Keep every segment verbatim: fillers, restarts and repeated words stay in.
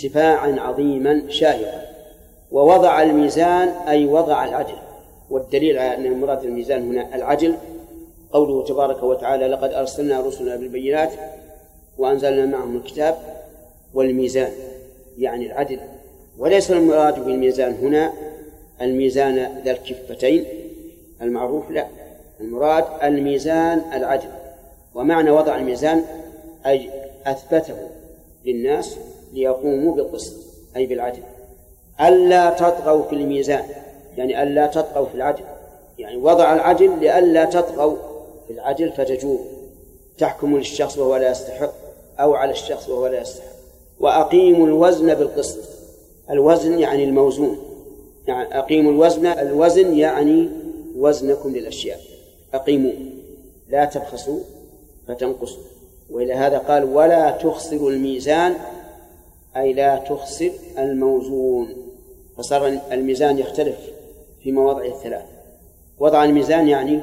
ارتفاعا عظيما شاهقا. ووضع الميزان أي وضع العدل، والدليل على أن المراد الميزان هنا العدل قوله تبارك وتعالى: لقد أرسلنا رسلنا بالبينات وأنزلنا معهم الكتاب والميزان، يعني العدل. وليس المراد بالميزان هنا الميزان ذا الكفتين المعروف، لا، المراد الميزان العدل. ومعنى وضع الميزان أي أثبته للناس ليقوموا بالقسط أي بالعدل. ألا تطغوا في الميزان يعني ألا تطغوا في العدل، يعني وضع العدل لألا تطغوا في العدل فتجور، تحكم للشخص وهو لا يستحق أو على الشخص وهو لا يستحق. وأقيموا الوزن بالقسط، الوزن يعني الموزون، يعني أقيموا الوزن، الوزن يعني وزنكم للأشياء، أقيموا لا تبخسوا فتنقصوا. وإلى هذا قال: ولا تخسروا الميزان أي لا تخسر الموزون. فصار الميزان يختلف في مواضع الثلاث. وضع الميزان يعني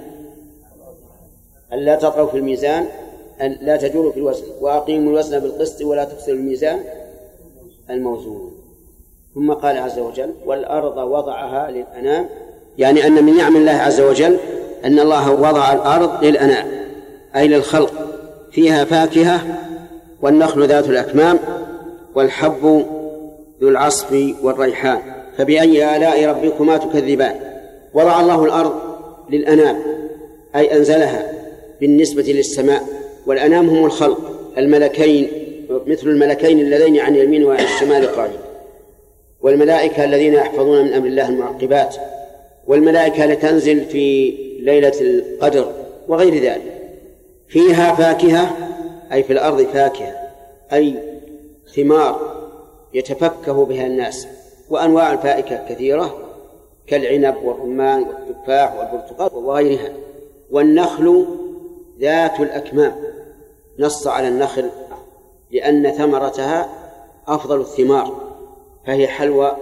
ألا تطغوا في الميزان، أن لا تجوروا في الوزن، وأقيموا الوزن بالقسط ولا تخسروا الميزان الموزون. ثم قال عز وجل: والأرض وضعها للأنام، يعني أن من نعم الله عز وجل أن الله وضع الأرض للأنام أي للخلق، فيها فاكهة والنخل ذات الأكمام والحب ذو العصف والريحان، فبأي آلاء ربكما تكذبان. وضع الله الأرض للأنام أي أنزلها بالنسبة للسماء، والأنام هم الخلق الملكين، مثل الملكين اللذين عن اليمين وعن الشمال قائمين، والملائكة الذين يحفظون من أمر الله المعقبات، والملائكة لتنزل في ليلة القدر وغير ذلك. فيها فاكهة أي في الأرض فاكهة أي ثمار يتفكه بها الناس، وأنواع الفاكهة كثيرة كالعنب والرمان والتفاح والبرتقال وغيرها. والنخل ذات الأكمام، نص على النخل لأن ثمرتها أفضل الثمار، فهي حلوى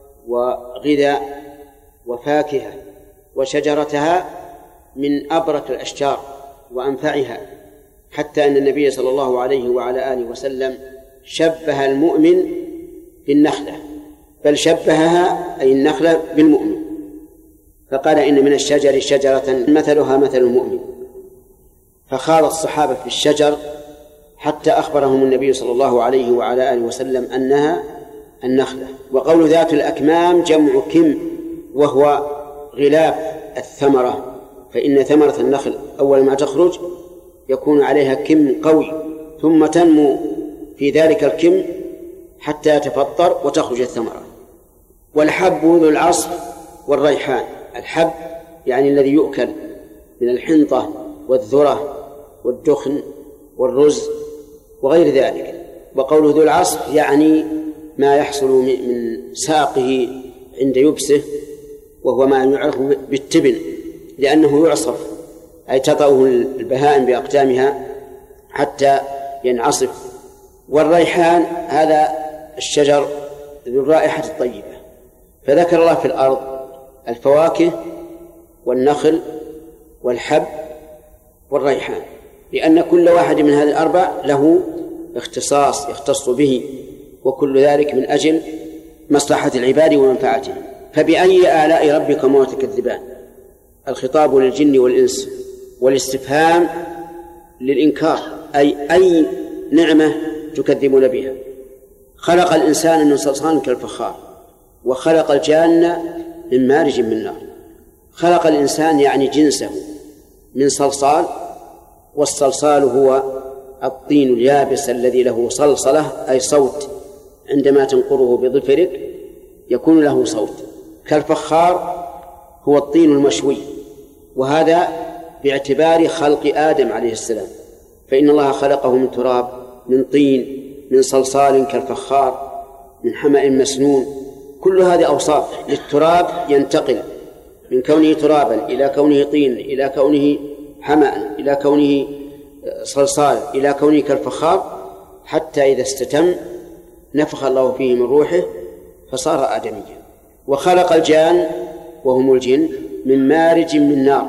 وغذاء وفاكهة، وشجرتها من أبرك الأشجار وأنفعها، حتى أن النبي صلى الله عليه وعلى آله وسلم شبه المؤمن بالنخلة، بل شبهها أي النخلة بالمؤمن، فقال: إن من الشجر شجرة مثلها مثل المؤمن. فخاض الصحابة في الشجر حتى أخبرهم النبي صلى الله عليه وعلى آله وسلم أنها النخلة. وقول ذات الأكمام جمع كم، وهو غلاف الثمرة، فإن ثمرة النخل أول ما تخرج يكون عليها كم قوي، ثم تنمو في ذلك الكم حتى يتفطر وتخرج الثمرة. والحب ذو العصف والريحان، الحب يعني الذي يؤكل من الحنطة والذرة والدخن والرز وغير ذلك. وقوله ذو العصف يعني ما يحصل من ساقه عند يبسه، وهو ما يعرف بالتبن، لأنه يعصف أي تطأه البهائم بأقدامها حتى ينعصف. والريحان هذا الشجر ذو الرائحة الطيبة. فذكر الله في الأرض الفواكه والنخل والحب والريحان، لأن كل واحد من هذه الأربع له اختصاص يختص به، وكل ذلك من أجل مصلحة العباد ومنفعتهم. فبأي آلاء ربكما تكذبان، الخطاب للجن والإنس، والاستفهام للإنكار أي أي نعمة تكذبون بها. خلق الإنسان من صلصال كالفخار، وخلق الجان من مارج من نار. خلق الإنسان يعني جنسه من صلصال، والصلصال هو الطين اليابس الذي له صلصلة أي صوت، عندما تنقره بظفرك يكون له صوت. كالفخار هو الطين المشوي، وهذا باعتبار خلق آدم عليه السلام، فإن الله خلقه من تراب، من طين، من صلصال كالفخار، من حمأ مسنون. كل هذه أوصاف للتراب ينتقل من كونه ترابا إلى كونه طين، إلى كونه حمأ، إلى كونه صلصال، إلى كونه كالفخار، حتى إذا استتم نفخ الله فيه من روحه فصار آدميا. وخلق الجان وهم الجن من مارج من نار.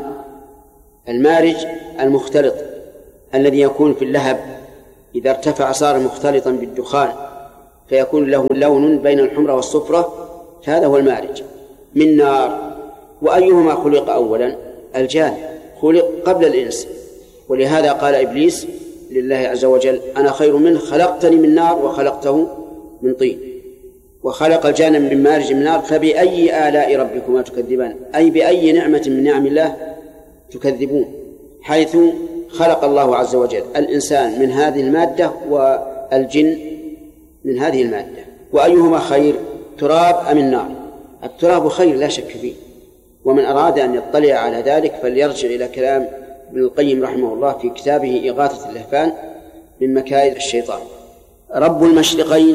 المارج المختلط الذي يكون في اللهب إذا ارتفع صار مختلطا بالدخان، فيكون له لون بين الحمرة والصفرة، هذا هو المارج من نار. وأيهما خلق أولا؟ الجان خلق قبل الإنس، ولهذا قال إبليس لله عز وجل أنا خير منه خلقتني من نار وخلقته من طين. وخلق الجان من مارج من نار فبأي آلاء ربكما تكذبان، أي بأي نعمة من نعم الله تكذبون، حيث خلق الله عز وجل الإنسان من هذه المادة والجن من هذه المادة. وأيهما خير، تراب أم النار؟ التراب خير لا شك فيه، ومن أراد أن يطلع على ذلك فليرجع إلى كلام ابن القيم رحمه الله في كتابه إغاثة اللهفان من مكائد الشيطان. رب المشرقين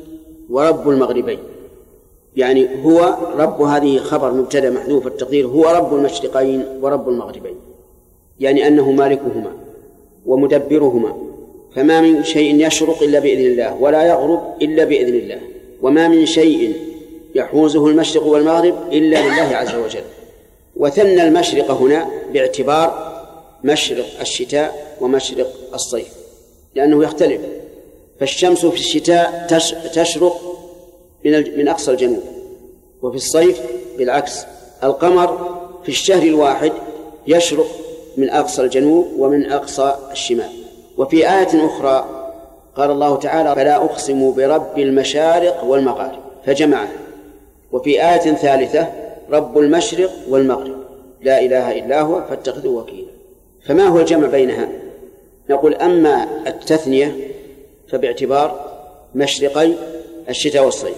ورب المغربين، يعني هو رب، هذه خبر مبتدأ محذوف التقدير، هو رب المشرقين ورب المغربين، يعني أنه مالكهما ومدبرهما، فما من شيء يشرق إلا بإذن الله ولا يغرب إلا بإذن الله، وما من شيء يحوزه المشرق والمغرب إلا لله عز وجل. وثنى المشرق هنا باعتبار مشرق الشتاء ومشرق الصيف، لأنه يختلف، فالشمس في الشتاء تشرق من من أقصى الجنوب، وفي الصيف بالعكس، القمر في الشهر الواحد يشرق من أقصى الجنوب ومن أقصى الشمال. وفي آية أخرى قال الله تعالى فلا أقسم برب المشارق والمغارب فجمعها. وفي آية ثالثة رب المشرق والمغرب لا إله إلا هو فاتخذه وكيلا. فما هو الجمع بينها؟ نقول أما التثنية فباعتبار مشرقي الشتاء والصيف،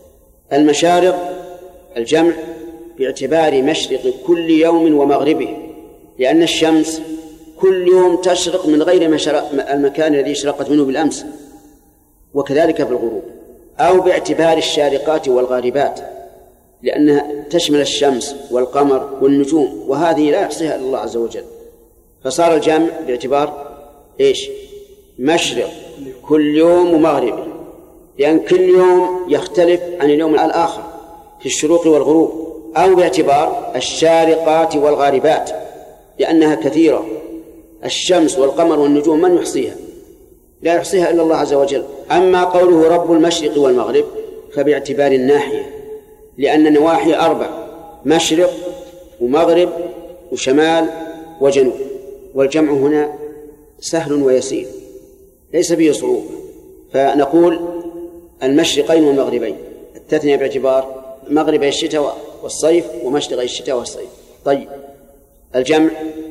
المشارق الجمع باعتبار مشرق كل يوم ومغربه، لأن الشمس كل يوم تشرق من غير المكان الذي اشرقت منه بالأمس، وكذلك في الغروب. أو باعتبار الشارقات والغاربات، لأنها تشمل الشمس والقمر والنجوم، وهذه لا يحصيها إلا الله عز وجل. فصار الجمع باعتبار إيش؟ مشرق كل يوم ومغرب، لأن كل يوم يختلف عن اليوم الآخر في الشروق والغروب. أو باعتبار الشارقات والغاربات، لأنها كثيرة، الشمس والقمر والنجوم من يحصيها؟ لا يحصيها إلا الله عز وجل. أما قوله رب المشرق والمغرب فباعتبار الناحية، لأن النواحي أربع: مشرق ومغرب وشمال وجنوب، والجمع هنا سهل ويسير ليس فيه صعوبة. فنقول المشرقين والمغربين، التثنية باعتبار مغربي الشتاء والصيف ومشرقي الشتاء والصيف. طيب الجمع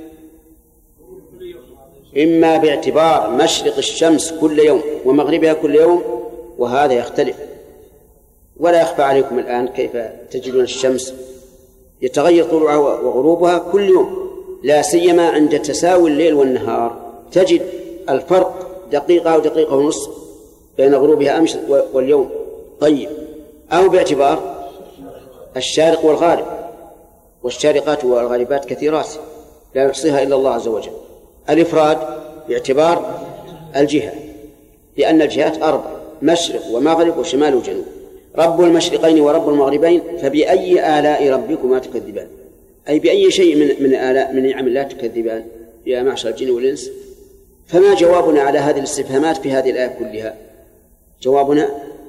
إما باعتبار مشرق الشمس كل يوم ومغربها كل يوم، وهذا يختلف، ولا يخفى عليكم الآن كيف تجدون الشمس يتغير طلوعها وغروبها كل يوم، لا سيما عند تساوي الليل والنهار تجد الفرق دقيقة ودقيقة ونصف بين غروبها أمس واليوم. طيب أو باعتبار الشارق والغارب، والشارقات والغاربات كثيرات لا يحصيها إلا الله عز وجل. الإفراد باعتبار الجهة، لأن الجهات أربع: مشرق ومغرب وشمال وجنوب. رب المشرقين ورب المغربين فبأي آلاء ربكما تكذبان، أي بأي شيء من من آلاء من نعم الله تكذبان يا معشر الجن والإنس. فما جوابنا على هذه الاستفهامات في هذه الآية كلها؟ جوابنا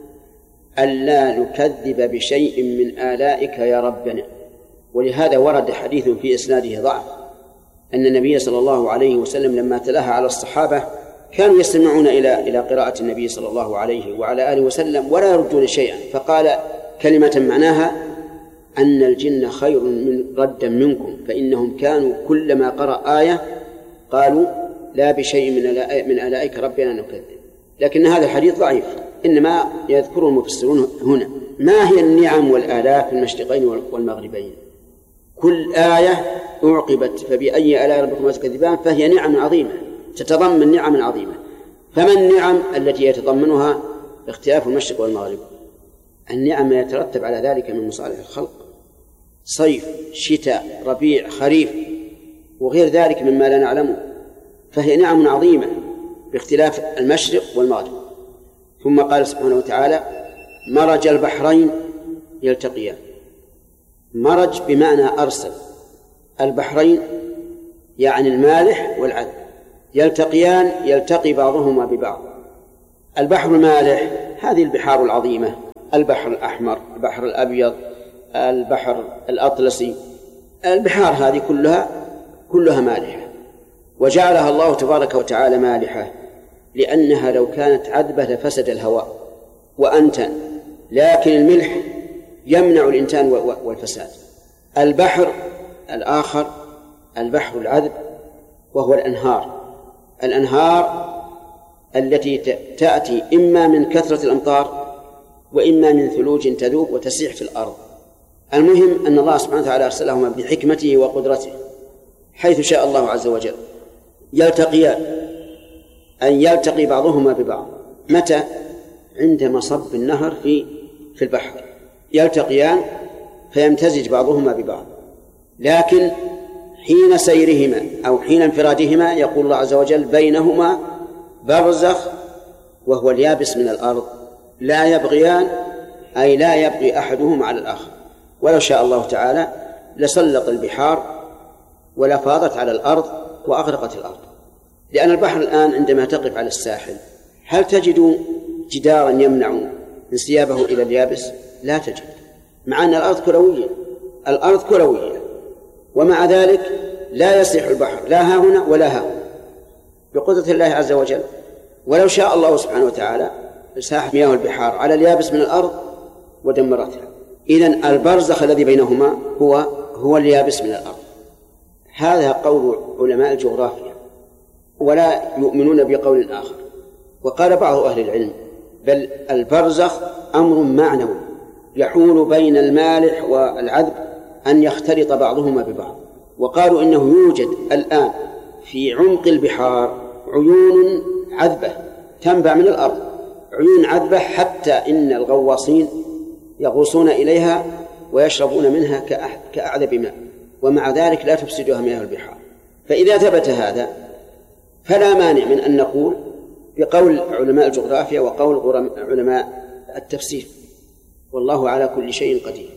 ألا نكذب بشيء من آلائك يا ربنا. ولهذا ورد حديث في إسناده ضعف أن النبي صلى الله عليه وسلم لما تلاها على الصحابة كانوا يستمعون إلى إلى قراءة النبي صلى الله عليه وعلى آله وسلم ولا يردون شيئا، فقال كلمة معناها أن الجن خير من ردا منكم، فإنهم كانوا كلما قرأ آية قالوا لا بشيء من من آلائك ربنا نكذب. لكن هذا الحديث ضعيف، إنما يذكر المفسرون هنا ما هي النعم والآلاء في المشرقين والمغربين. كل آية أعقبت فبأي آلاء ربكما تكذبان فهي نعم عظيمة تتضمن نعم عظيمة. فما النعم التي يتضمنها اختلاف المشرق والمغرب؟ النعم يترتب على ذلك من مصالح الخلق: صيف، شتاء، ربيع، خريف، وغير ذلك مما لا نعلمه، فهي نعم عظيمة باختلاف المشرق والمغرب. ثم قال سبحانه وتعالى: مرج البحرين يلتقيان. مرج بمعنى أرسل، البحرين يعني المالح والعذب، يلتقيان يلتقي بعضهما ببعض. البحر المالح هذه البحار العظيمة، البحر الأحمر، البحر الأبيض، البحر الأطلسي، البحار هذه كلها كلها مالحة، وجعلها الله تبارك وتعالى مالحة لأنها لو كانت عذبة لفسد الهواء وأنتن، لكن الملح يمنع الإنتان والفساد. البحر الآخر البحر العذب وهو الأنهار، الأنهار التي تأتي إما من كثرة الأمطار وإما من ثلوج تذوب وتسيح في الأرض. المهم أن الله سبحانه وتعالى أرسلهما بحكمته وقدرته حيث شاء الله عز وجل يلتقيان، أن يلتقي بعضهما ببعض. متى؟ عند مصب النهر في في البحر يلتقيان فيمتزج بعضهما ببعض، لكن حين سيرهما أو حين انفرادهما يقول الله عز وجل بينهما برزخ وهو اليابس من الأرض لا يبغيان، أي لا يبغي أحدهما على الآخر. ولو شاء الله تعالى لسلط البحار ولفاضت على الأرض وأغرقت الأرض. لأن البحر الآن عندما تقف على الساحل هل تجد جدارا يمنع انسيابه إلى اليابس؟ لا تجد، مع أن الأرض كروية، الأرض كروية، ومع ذلك لا يسيح البحر لا ها هنا ولا ها هنا بقدرة الله عز وجل. ولو شاء الله سبحانه وتعالى ساحت مياه البحار على اليابس من الأرض ودمرتها. إذن البرزخ الذي بينهما هو هو اليابس من الأرض. هذا قول علماء الجغرافيا، ولا يؤمنون بقول آخر. وقال بعض أهل العلم بل البرزخ أمر معنوي يحول بين المالح والعذب أن يختلط بعضهما ببعض. وقالوا إنه يوجد الآن في عمق البحار عيون عذبة تنبع من الأرض، عيون عذبة حتى إن الغواصين يغوصون إليها ويشربون منها كأعذب ماء، ومع ذلك لا تفسدها مياه البحار. فإذا ثبت هذا فلا مانع من أن نقول بقول علماء الجغرافيا وقول علماء التفسير والله على كل شيء قدير.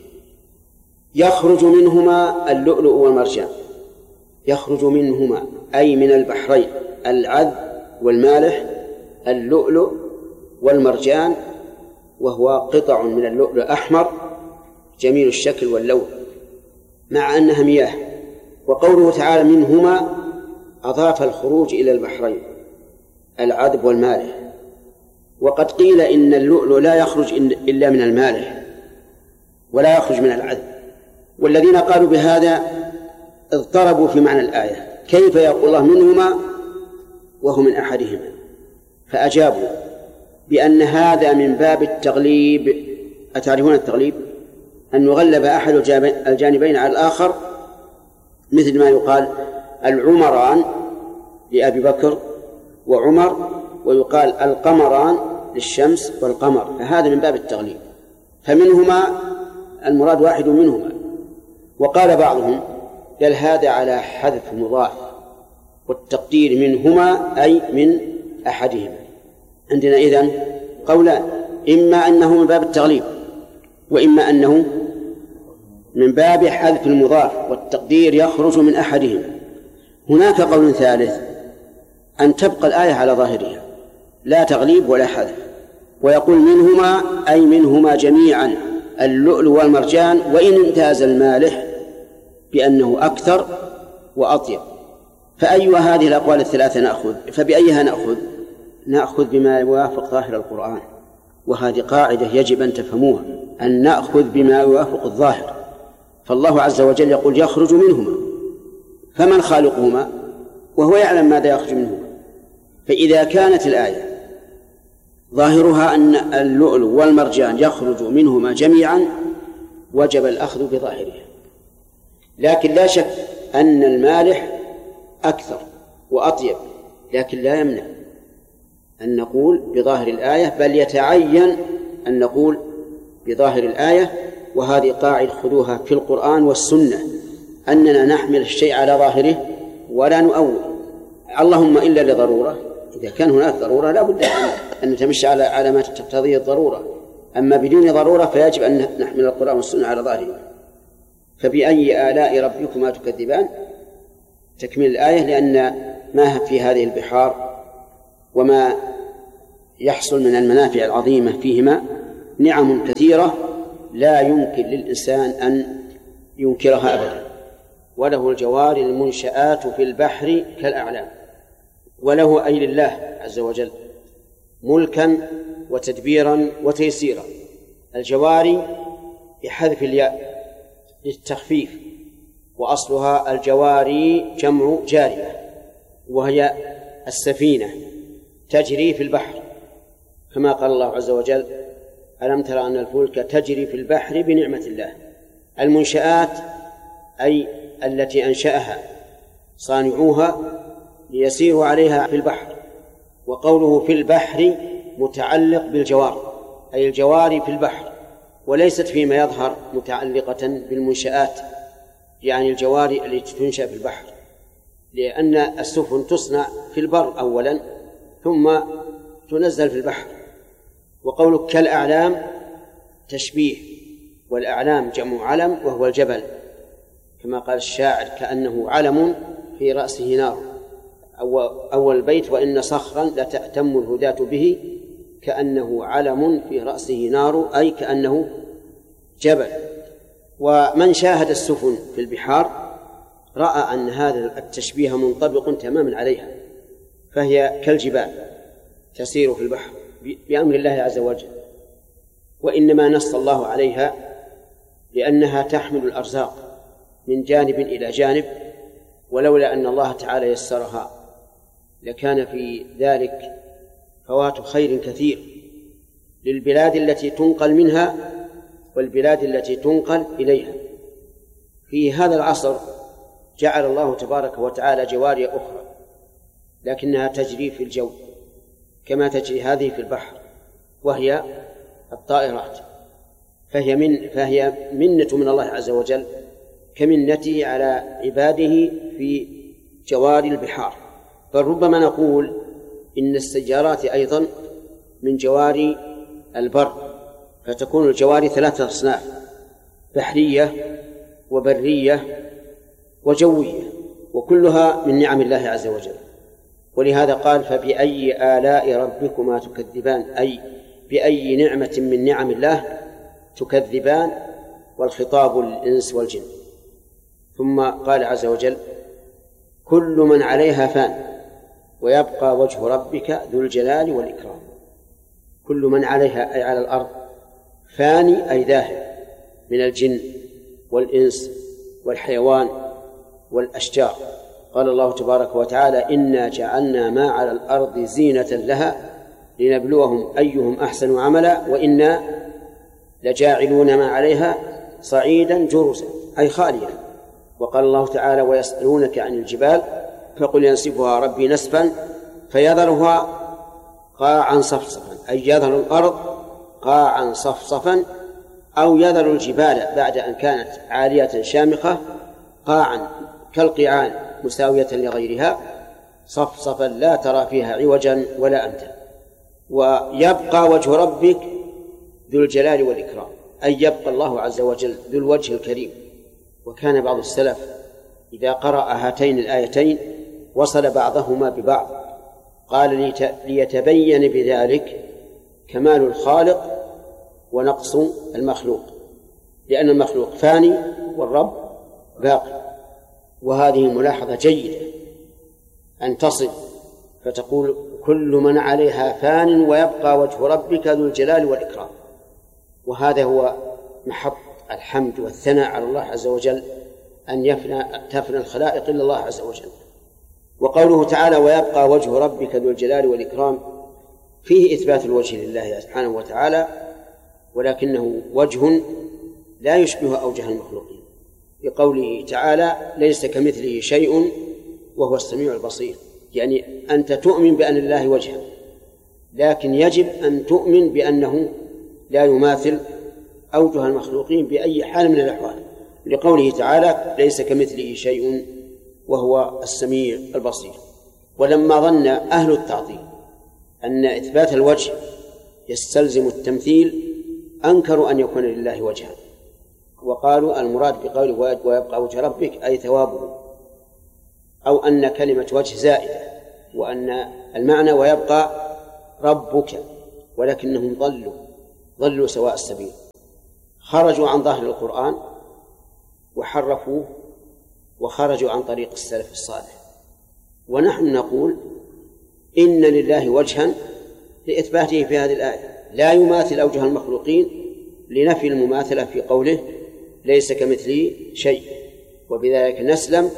يخرج منهما اللؤلؤ والمرجان، يخرج منهما أي من البحرين العذب والمالح اللؤلؤ والمرجان، وهو قطع من اللؤلؤ أحمر جميل الشكل واللون مع أنها مياه. وقوله تعالى منهما أضاف الخروج إلى البحرين العذب والمالح. وقد قيل إن اللؤلؤ لا يخرج إلا من المالح ولا يخرج من العذب، والذين قالوا بهذا اضطربوا في معنى الآية، كيف يقول الله منهما وهو من أحدهما؟ فأجابوا بأن هذا من باب التغليب. أتعرفون التغليب؟ أن يغلب أحد الجانبين على الآخر، مثل ما يقال العمران لأبي بكر وعمر، ويقال القمران للشمس والقمر، فهذا من باب التغليب. فمنهما المراد واحد منهما. وقال بعضهم بل هذا على حذف مضاف والتقدير منهما أي من أحدهما. عندنا إذن قولان، إما أنه من باب التغليب وإما أنه من باب حذف المضاف والتقدير يخرج من أحدهما. هناك قول ثالث أن تبقى الآية على ظاهرها لا تغليب ولا حذف، ويقول منهما أي منهما جميعا اللؤلؤ والمرجان، وإن امتاز المالح بأنه أكثر وأطيب. فأي هذه الأقوال الثلاثة نأخذ؟ فبأيها نأخذ؟ نأخذ بما يوافق ظاهر القرآن، وهذه قاعدة يجب أن تفهموها، أن نأخذ بما يوافق الظاهر. فالله عز وجل يقول يخرج منهما، فمن خالقهما؟ وهو يعلم ماذا يخرج منهما. فإذا كانت الآية ظاهرها أن اللؤلؤ والمرجان يخرج منهما جميعا وجب الأخذ بظاهرها. لكن لا شك أن المالح أكثر وأطيب، لكن لا يمنع أن نقول بظاهر الآية، بل يتعين أن نقول بظاهر الآية. وهذه قاعدة خذوها في القرآن والسنة، أننا نحمل الشيء على ظاهره ولا نؤول، اللهم إلا لضرورة. إذا كان هناك ضرورة لا بد أن نتمشى على على ما تقتضيه الضرورة، أما بدون ضرورة فيجب أن نحمل القرآن والسنة على ظاهره. فبأي آلاء ربكما تكذبان، تكمل الآية، لأن ما في هذه البحار وما يحصل من المنافع العظيمة فيهما نعم كثيرة لا يمكن للإنسان أن ينكرها أبدا. وله الجوار المنشآت في البحر كالأعلام. وله أي لله عز وجل ملكا وتدبيرا وتيسيرا. الجواري بحذف الياء للتخفيف، وأصلها الجواري جمع جارية، وهي السفينة تجري في البحر، كما قال الله عز وجل: ألم تر أن الفلك تجري في البحر بنعمة الله. المنشآت أي التي أنشأها صانعوها ليسيروا عليها في البحر. وقوله في البحر متعلق بالجوار، أي الجواري في البحر، وليست فيما يظهر متعلقة بالمنشآت، يعني الجواري التي تنشأ في البحر، لأن السفن تصنع في البر أولا ثم تنزل في البحر. وقولك كالأعلام تشبيه، والأعلام جمع علم وهو الجبل، كما قال الشاعر: كأنه علم في رأسه نار. أول البيت: وإن صخرا لتأتم الهداة به كأنه علم في رأسه نار، أي كأنه جبل. ومن شاهد السفن في البحار رأى أن هذا التشبيه منطبق تماما عليها، فهي كالجبال تسير في البحر بأمر الله عز وجل. وإنما نص الله عليها لأنها تحمل الأرزاق من جانب إلى جانب، ولولا أن الله تعالى يسرها لكان في ذلك فوات خير كثير للبلاد التي تنقل منها والبلاد التي تنقل إليها. في هذا العصر جعل الله تبارك وتعالى جواري أخرى لكنها تجري في الجو كما تجري هذه في البحر، وهي الطائرات، فهي من فهي منة من الله عز وجل كمنته على عباده في جواري البحار. بل ربما نقول إن السيارات أيضا من جواري البر، فتكون الجواري ثلاثة أصناف: بحرية وبرية وجوية، وكلها من نعم الله عز وجل. ولهذا قال: فبأي آلاء ربكما تكذبان، أي بأي نعمة من نعم الله تكذبان، والخطاب للإنس والجن. ثم قال عز وجل: كل من عليها فان ويبقى وجه ربك ذو الجلال والإكرام. كل من عليها أي على الأرض، فاني أي ذاهب من الجن والإنس والحيوان والأشجار. قال الله تبارك وتعالى: إنا جعلنا ما على الأرض زينة لها لنبلوهم أيهم أحسن عملا وإنا لجاعلون ما عليها صعيدا جرزا، أي خاليا. وقال الله تعالى: ويسألونك عن الجبال فقل ينسفها ربي نسفا فيذرها قاعا صفصفا، أي يذر الأرض قاعا صفصفا، أو يذر الجبال بعد أن كانت عالية شامخة قاعا كالقيعان مساوية لغيرها صفصفا لا ترى فيها عوجا ولا أمتا. ويبقى وجه ربك ذو الجلال والإكرام، أي يبقى الله عز وجل ذو الوجه الكريم. وكان بعض السلف إذا قرأ هاتين الآيتين وصل بعضهما ببعض، قال: ليتبين بذلك كمال الخالق ونقص المخلوق، لأن المخلوق فاني والرب باقي. وهذه ملاحظة جيدة أن تصل فتقول: كل من عليها فان ويبقى وجه ربك ذو الجلال والإكرام. وهذا هو محط الحمد والثناء على الله عز وجل، أن يفنى تفنى الخلائق إلا الله عز وجل. وقوله تعالى: ويبقى وجه ربك ذو الجلال والإكرام، فيه إثبات الوجه لله سبحانه وتعالى، ولكنه وجه لا يشبه أوجه المخلوقين، بقوله تعالى: ليس كمثله شيء وهو السميع البصير. يعني أنت تؤمن بأن لله وجها، لكن يجب أن تؤمن بأنه لا يماثل أوجه المخلوقين بأي حال من الأحوال، لقوله تعالى: ليس كمثله شيء وهو السميع البصير. ولما ظن أهل التعطيل أن إثبات الوجه يستلزم التمثيل أنكروا أن يكون لله وجها، وقالوا المراد بقوله ويبقى وجه ربك أي ثوابه، أو أن كلمة وجه زائدة، وأن المعنى ويبقى ربك، ولكنهم ضلوا ضلوا سواء السبيل، خرجوا عن ظاهر القرآن وحرفوه وخرجوا عن طريق السلف الصالح. ونحن نقول إن لله وجها لإثباته في هذه الآية، لا يماثل أوجه المخلوقين لنفي المماثلة في قوله ليس كمثله شيء، وبذلك نسلم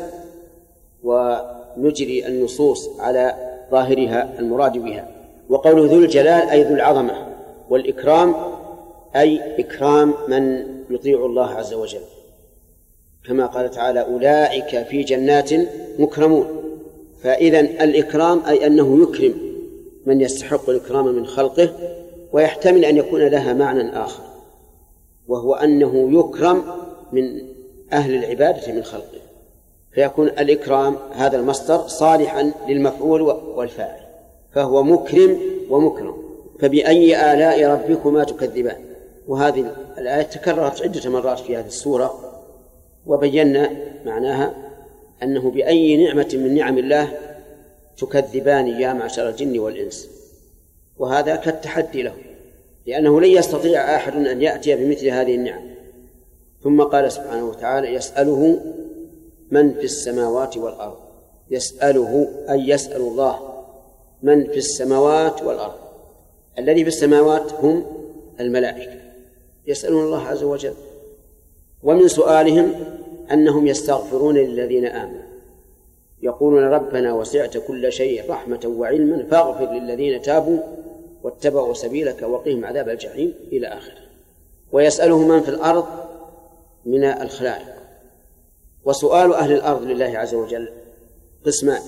ونجري النصوص على ظاهرها المراد بها. وقوله ذو الجلال أي ذو العظمة، والإكرام أي إكرام من يطيع الله عز وجل، كما قال تعالى أولئك في جنات مكرمون. فإذن الإكرام أي أنه يكرم من يستحق الإكرام من خلقه، ويحتمل أن يكون لها معنى آخر، وهو أنه يكرم من أهل العبادة من خلقه، فيكون الإكرام هذا المصدر صالحا للمفعول والفاعل، فهو مكرم ومكرم. فبأي آلاء ربكما تكذبان. وهذه الآية تكررت عدة مرات في هذه السورة، وبينا معناها أنه بأي نعمة من نعم الله تكذبان يا معشر الجن والإنس. وهذا كالتحدي له، لأنه لن يستطيع أحد أن يأتي بمثل هذه النعم. ثم قال سبحانه وتعالى يسأله من في السماوات والأرض. يسأله أي يسأل الله من في السماوات والأرض. الذي في السماوات هم الملائكة يسألون الله عز وجل، ومن سؤالهم أنهم يستغفرون للذين آمنوا، يقولون ربنا وسعت كل شيء رحمة وعلما فاغفر للذين تابوا واتبعوا سبيلك وقهم عذاب الجحيم إلى آخره. ويسأله من في الأرض من الخلائق. وسؤال أهل الأرض لله عز وجل قسمان: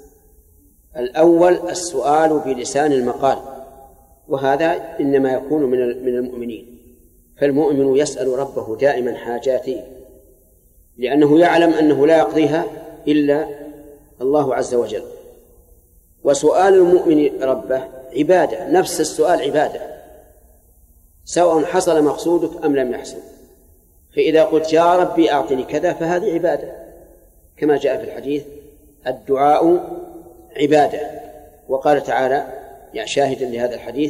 الأول السؤال بلسان المقال، وهذا إنما يكون من المؤمنين، فالمؤمن يسأل ربه دائما حاجاته، لأنه يعلم أنه لا يقضيها إلا الله عز وجل. وسؤال المؤمن ربه عبادة، نفس السؤال عبادة، سواء حصل مقصودك أم لم يحصل. فإذا قلت يا ربي أعطني كذا فهذه عبادة، كما جاء في الحديث الدعاء عبادة. وقال تعالى يا شاهدا لهذا الحديث: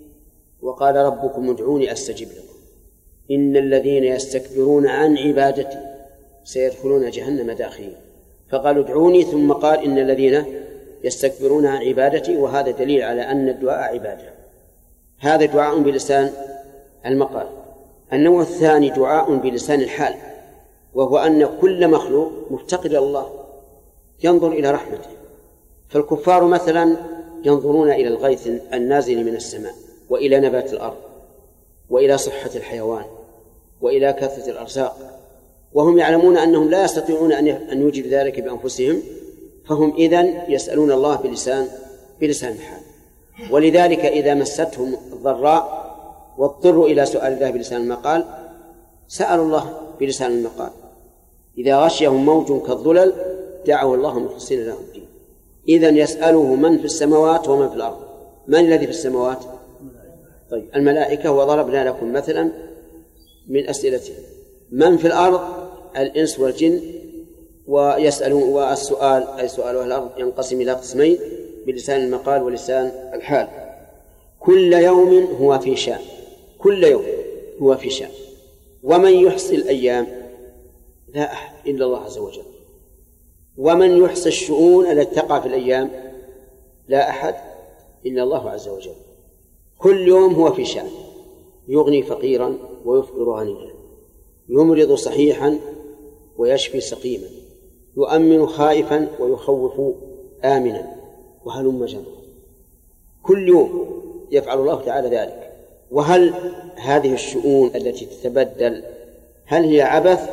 وقال ربكم ادعوني أستجب لكم إن الذين يستكبرون عن عبادتي سيدخلون جهنم داخلين. فقالوا ادعوني، ثم قال إن الذين يستكبرون عن عبادتي، وهذا دليل على أن الدعاء عبادة. هذا دعاء بلسان المقال. النوع الثاني دعاء بلسان الحال، وهو أن كل مخلوق مفتقر إلى الله ينظر إلى رحمته. فالكفار مثلا ينظرون إلى الغيث النازل من السماء، وإلى نبات الأرض، وإلى صحة الحيوان، وإلى كثرة الأرزاق، وهم يعلمون أنهم لا يستطيعون أن يوجدوا ذلك بأنفسهم، فهم إذن يسألون الله بلسان بلسان الحال. ولذلك إذا مستهم الضراء واضطروا إلى سؤال الله بلسان المقال سألوا الله بلسان المقال. إذا غشيهم موج كالظلل دعوا الله مخلصين له الدين. إذن يسأله من في السماوات ومن في الأرض. من الذي في السماوات؟ طيب الملائكة، وضربنا لكم مثلا من أسئلته. من في الأرض؟ الإنس والجن. ويسألون، والسؤال أي سؤال أهل الأرض ينقسم إلى قسمين بلسان المقال ولسان الحال. كل يوم هو في شأن، كل يوم هو في شأن. ومن يحصي الأيام؟ لا أحد إلا الله عز وجل. ومن يحصي الشؤون التي تقع في الأيام؟ لا أحد إلا الله عز وجل. كل يوم هو في شأن، يغني فقيرا ويفقر غنيا، يمرض صحيحا ويشفي سقيما، يؤمن خائفا ويخوف آمنا، وهلم جرا. كل يوم يفعل الله تعالى ذلك. وهل هذه الشؤون التي تتبدل هل هي عبث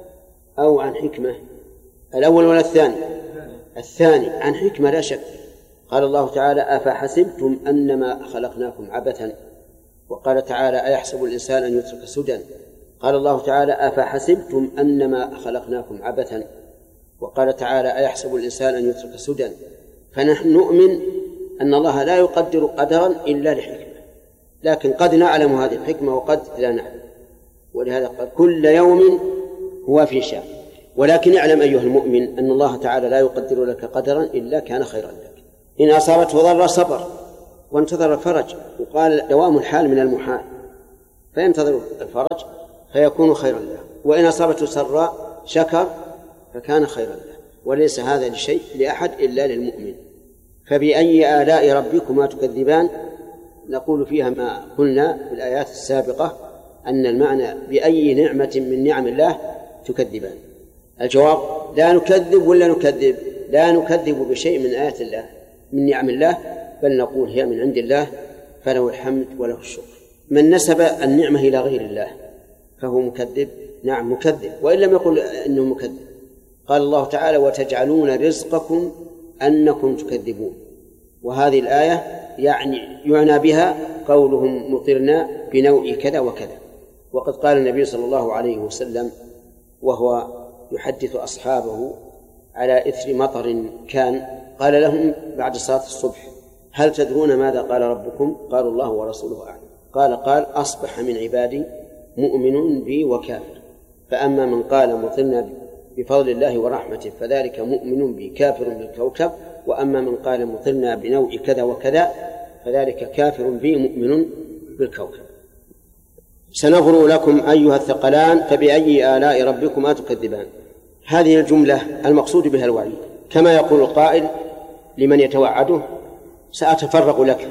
أو عن حكمة؟ الأول ولا الثاني؟ الثاني عن حكمة لا شك. قال الله تعالى أفحسبتم أنما خلقناكم عبثا، وقال تعالى أيحسب الإنسان أن يترك سدى. قال الله تعالى أفحسبتم أنما خلقناكم عبثا، وقال تعالى أيحسب الإنسان أن يترك سدى. فنحن نؤمن أن الله لا يقدر قدرا إلا لحكمة، لكن قد نعلم هذه الحكمة وقد لا نعلم. ولهذا قال كل يوم هو في شأن. ولكن اعلم أيها المؤمن أن الله تعالى لا يقدر لك قدرا إلا كان خيرا لك. إن أصابته ضر صبر وانتظر الفرج، وقال دوام الحال من المحال، فينتظر الفرج فيكون خيرا له، وإن أصابته سراء شكر فكان خيرا له. وليس هذا لشيء لأحد إلا للمؤمن. فبأي آلاء ربكما تكذبان؟ نقول فيها ما قلنا في الآيات السابقة، أن المعنى بأي نعمة من نعم الله تكذبان. الجواب لا نكذب ولا نكذب، لا نكذب بشيء من آيات الله من نعم الله، بل نقول هي من عند الله فله الحمد وله الشكر. من نسب النعمة إلى غير الله فهو مكذب، نعم مكذب، وإن لم يقل إنه مكذب. قال الله تعالى وتجعلون رزقكم أنكم تكذبون، وهذه الآية يعني يعنى بها قولهم مطرنا بنوع كذا وكذا. وقد قال النبي صلى الله عليه وسلم وهو يحدث أصحابه على إثر مطر كان، قال لهم بعد صلاة الصبح هل تدرون ماذا قال ربكم؟ قالوا الله ورسوله أعلم. قال قال أصبح من عبادي مؤمن بي وكافر، فأما من قال مطرنا بفضل الله ورحمته فذلك مؤمن بي كافر بالكوكب، وأما من قال مطرنا بنوع كذا وكذا فذلك كافر بي مؤمن بالكوكب. سنفرغ لكم أيها الثقلان فبأي آلاء ربكما تكذبان. هذه الجملة المقصود بها الوعيد، كما يقول القائل لمن يتوعده سأتفرغ لك،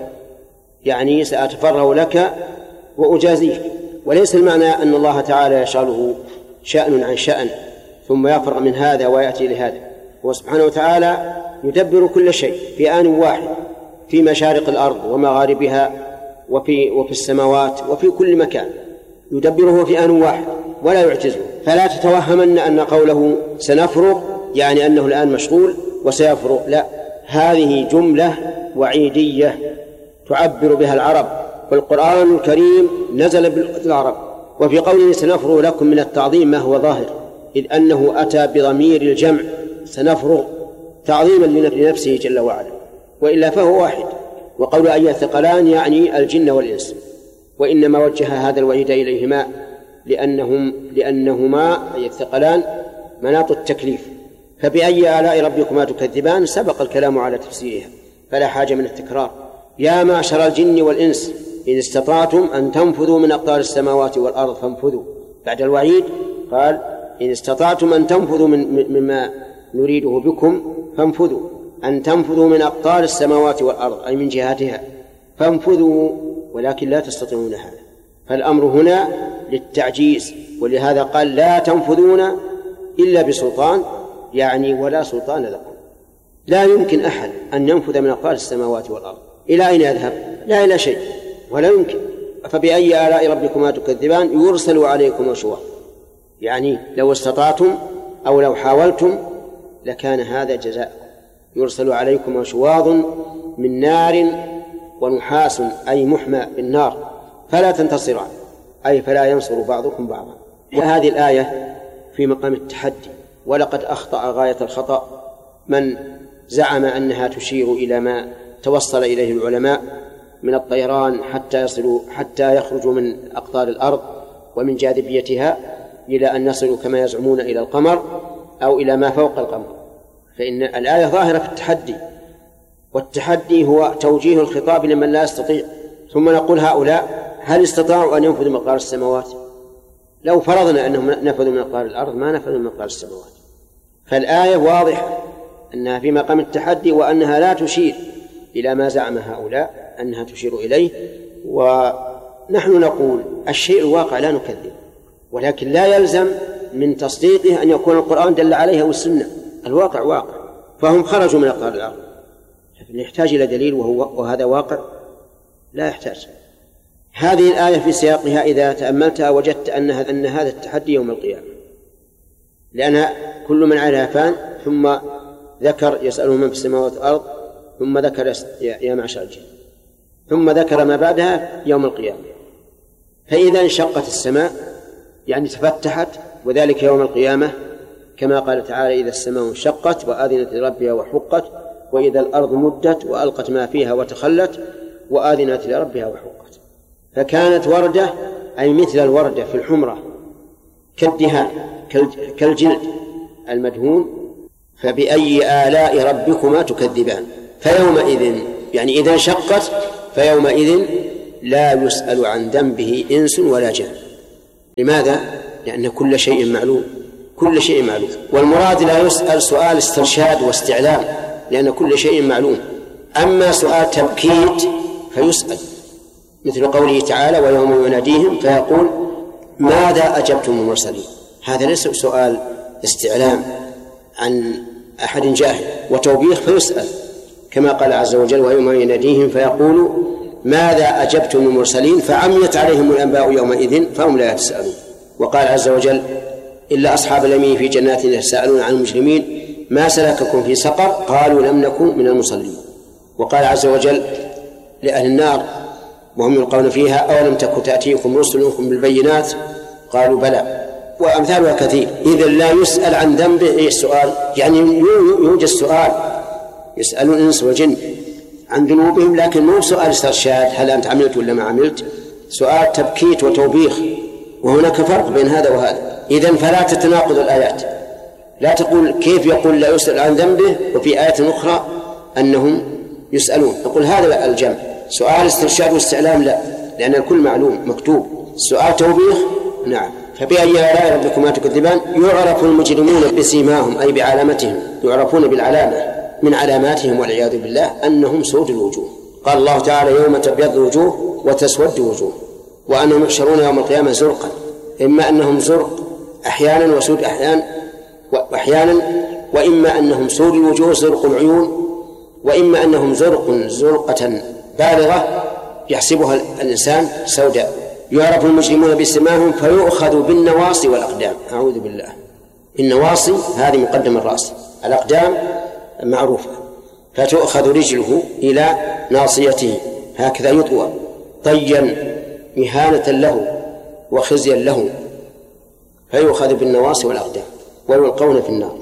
يعني سأتفرغ لك وأجازيك. وليس المعنى أن الله تعالى يشغله شأن عن شأن ثم يفرغ من هذا ويأتي لهذا. هو سبحانه وتعالى يدبر كل شيء في آن واحد، في مشارق الأرض ومغاربها وفي, وفي السماوات وفي كل مكان، يدبره في آن واحد ولا يعجزه. فلا تتوهمن أن قوله سنفرغ يعني أنه الآن مشغول وسيفرغ، لا، هذه جملة وعيدية تعبر بها العرب، والقرآن الكريم نزل بالعرب. وفي قوله سنفرغ لكم من التعظيم ما هو ظاهر، إذ أنه أتى بضمير الجمع سنفرغ تعظيما لنفسه جل وعلا، وإلا فهو واحد. وقول أيها الثقلان يعني الجن والإنس، وإنما وجه هذا الوعيد إليهما لأنهم لأنهما أي الثقلان مناط التكليف. فبأي آلاء ربكما تكذبان سبق الكلام على تفسيرها فلا حاجة من التكرار. يا معشر الجن والإنس إن استطعتم أن تنفذوا من أقطار السماوات والأرض فانفذوا. بعد الوعيد قال إن استطعتم أن تنفذوا من مما نريده بكم فانفذوا، أن تنفذوا من أقطار السماوات والأرض أي من جهاتها فانفذوا، ولكن لا تستطيعون هذا. فالأمر هنا للتعجيز، ولهذا قال لا تنفذون إلا بسلطان، يعني ولا سلطان لكم. لا يمكن أحد أن ينفذ من أقطار السماوات والأرض. إلى أين يذهب؟ لا إلى شيء، ولا يمكن. فبأي آلاء ربكما تكذبان يرسل عليكم شواظ، يعني لو استطعتم أو لو حاولتم لكان هذا جزاء. يرسل عليكم شواظ من نار ونحاس أي محمى بالنار فلا تنتصران، أي فلا ينصر بعضكم بعضا. وهذه الآية في مقام التحدي، ولقد أخطأ غاية الخطأ من زعم أنها تشير إلى ما توصل إليه العلماء من الطيران حتى يصلوا حتى يخرجوا من أقطار الأرض ومن جاذبيتها إلى أن يصلوا كما يزعمون إلى القمر أو إلى ما فوق القمر. فإن الآية ظاهرة في التحدي، والتحدي هو توجيه الخطاب لمن لا يستطيع. ثم نقول هؤلاء هل استطاعوا أن ينفذوا مقدار السماوات؟ لو فرضنا أنهم نفذوا من مقدار الأرض ما نفذوا من مقدار السماوات. فالآية واضحة أنها في مقام التحدي، وأنها لا تشير إلى ما زعم هؤلاء أنها تشير إليه. ونحن نقول الشيء الواقع لا نكذب، ولكن لا يلزم من تصديقه أن يكون القرآن دل عليها والسنة. الواقع واقع، فهم خرجوا من أقطار الأرض، يحتاج إلى دليل وهو وهذا واقع لا يحتاج. هذه الآية في سياقها إذا تأملتها وجدت أنها أن هذا التحدي يوم القيامة، لأنها كل من عليها فان، ثم ذكر يسألون من في السماوات والأرض، ثم ذكر يا معشر الجن، ثم ذكر ما بعدها يوم القيامة. فإذا انشقت السماء يعني تفتحت، وذلك يوم القيامة، كما قال تعالى إذا السماء انشقت وآذنت لربها وحقت، وإذا الأرض مدت وألقت ما فيها وتخلت وآذنت لربها وحقت. فكانت وردة أي مثل الوردة في الحمرة كالدهان كالجلد المدهون. فبأي آلاء ربكما تكذبان. فيومئذ يعني إذا انشقت فيومئذ لا يسأل عن ذنبه إنس ولا جان. لماذا؟ لأن كل شيء معلوم، كل شيء معلوم. والمراد لا يسأل سؤال استرشاد واستعلام، لأن كل شيء معلوم. أما سؤال تبكيت فيسأل، مثل قوله تعالى ويوم يناديهم فيقول ماذا أجبتم المرسلين. هذا ليس سؤال استعلام عن أحد جاهل وتوبيخ، فيسأل كما قال عز وجل ويوم يناديهم فيقول ماذا أجبتم المرسلين فعميت عليهم الأنباء يومئذ فهم لا يتساءلون. وقال عز وجل إلا أصحاب اليمين في جنات يتساءلون عن المجرمين ما سلككم في سقر قالوا لم نكن من المصلين. وقال عز وجل لأهل النار وهم يلقون فيها أولم تكن تأتيكم رسلكم بالبينات قالوا بلى، وأمثالها كثير. إذا لا يسأل عن ذنبه. إيه السؤال؟ يعني يوجد سؤال يسأل الإنس والجن عن ذنوبهم، لكن مو سؤال استرشاد هل أنت عملت ولا ما عملت، سؤال تبكيت وتوبيخ، وهناك فرق بين هذا وهذا. إذن فلا تتناقض الآيات، لا تقول كيف يقول لا يسأل عن ذنبه وفي آية أخرى أنهم يسألون. نقول هذا الجمع، سؤال استرشاد واستعلام لا، لأن الكل معلوم مكتوب. سؤال توبيخ نعم. فبأي آلاء ربكما تكذبان يعرف المجرمون بسيماهم أي بعلامتهم، يعرفون بالعلامة من علاماتهم والعياذ بالله أنهم سود الوجوه. قال الله تعالى يوم تبيض وجوه وتسود وجوه وأنهم يحشرون يوم القيامة زرقا، إما أنهم زرق أحيانا وسود أحيانا وأحيانا، وإما أنهم سود الوجوه زرق العيون، وإما أنهم زرق زرقة بالغة يحسبها الإنسان سوداء. يعرف المجرمون بسماهم فيؤخذ بالنواصي والأقدام. أعوذ بالله. النواصي هذه مقدم الرأس، الأقدام معروفة، فتؤخذ رجله إلى ناصيته هكذا يطوى طيا مهانة له وخزيا له، فيؤخذ بالنواصي والأقدام ويلقون في النار.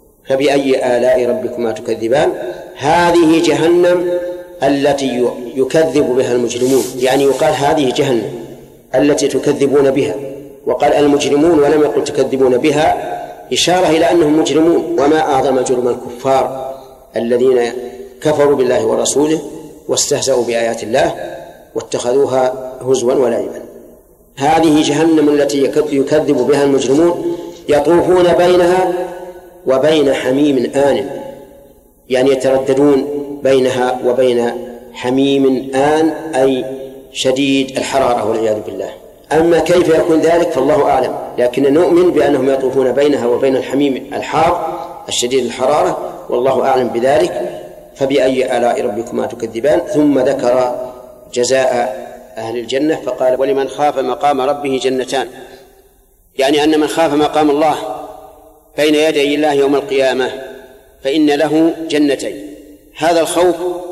فبأي آلاء ربكما تكذبان. هذه جهنم التي يكذب بها المجرمون، يعني يقال هذه جهنم التي تكذبون بها، وقال المجرمون ولم يقل تكذبون بها، إشارة إلى أنهم مجرمون. وما أعظم جرم الكفار الذين كفروا بالله ورسوله واستهزأوا بآيات الله واتخذوها هزوا ولعبا. هذه جهنم التي يكذب بها المجرمون، يطوفون بينها وبين حميم آن، يعني يترددون بينها وبين حميم آن أي شديد الحرارة والعياذ بالله. أما كيف يكون ذلك فالله أعلم، لكن نؤمن بأنهم يطوفون بينها وبين الحميم الحار الشديد الحرارة، والله أعلم بذلك. فبأي آلاء ربكما تكذبان. ثم ذكر جزاء أهل الجنة فقال ولمن خاف مقام ربه جنتان، يعني أن من خاف مقام الله بين يدي الله يوم القيامة فإن له جنتين. هذا الخوف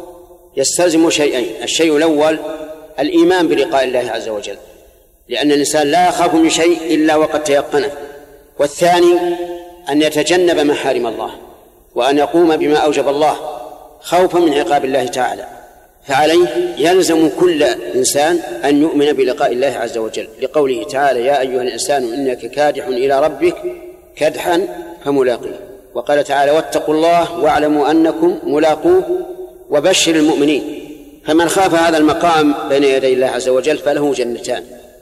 يستلزم شيئين: الشيء الأول الإيمان بلقاء الله عز وجل، لأن الإنسان لا يخاف من شيء إلا وقد تيقنه، والثاني أن يتجنب محارم الله وأن يقوم بما أوجب الله خوفا من عقاب الله تعالى. فعليه يلزم كل إنسان أن يؤمن بلقاء الله عز وجل، لقوله تعالى يا أيها الإنسان إنك كادح إلى ربك كدحا فملاقيه. وقال تعالى واتقوا الله واعلموا أنكم ملاقوه وبشر المؤمنين. فمن خاف هذا المقام بين يدي الله عز وجل فله جنتان.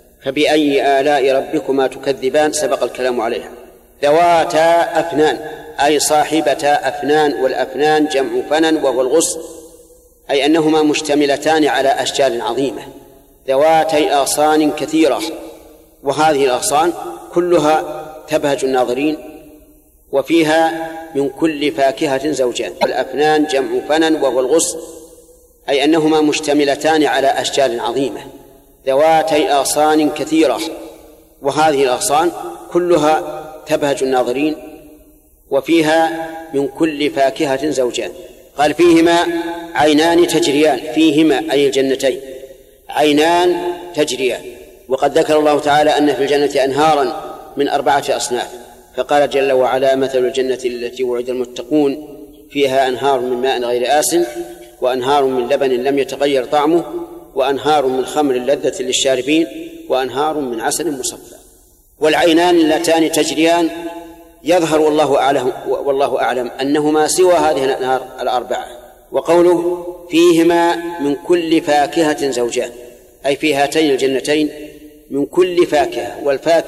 فبأي آلاء ربكما تكذبان سبق الكلام عليها. ذواتا أفنان أي صاحبتا أفنان، والأفنان جمع فنن وهو الغصن، أي أنهما مشتملتان على أشجار عظيمة ذواتي أغصان كثيرة، وهذه الأغصان كلها تبهج الناظرين، وفيها من كل فاكهة زوجان. الأفنان جمع فنن وهو الغصن، أي أنهما مشتملتان على أشجار عظيمة ذواتي أغصان كثيرة، وهذه الأغصان كلها تبهج الناظرين، وفيها من كل فاكهة زوجان. قال فيهما عينان تجريان، فيهما أي الجنتين عينان تجريان. وقد ذكر الله تعالى أن في الجنة أنهارا من أربعة أصناف، فقال جل وعلا مثل الجنة التي وعد المتقون فيها أنهار من ماء غير آسن وأنهار من لبن لم يتغير طعمه وأنهار من خمر لذة للشاربين وأنهار من عسل مصفى. والعينان اللتان تجريان يظهر والله أعلم, والله أعلم أنهما سوى هذه الأنهار الأربعة، وقوله فيهما من كل فاكهة زوجان، أي في هاتين الجنتين من كل فاكهة، والفاكهة